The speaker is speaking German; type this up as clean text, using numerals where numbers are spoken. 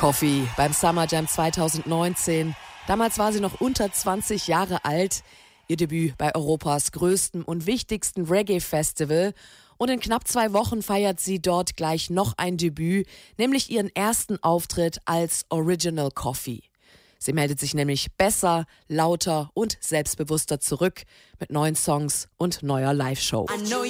Coffee beim Summer Jam 2019. Damals war sie noch unter 20 Jahre alt. Ihr Debüt bei Europas größtem und wichtigsten Reggae-Festival. Und in knapp 2 Wochen feiert sie dort gleich noch ein Debüt, nämlich ihren ersten Auftritt als Original Coffee. Sie meldet sich nämlich besser, lauter und selbstbewusster zurück mit neuen Songs und neuer Live-Show.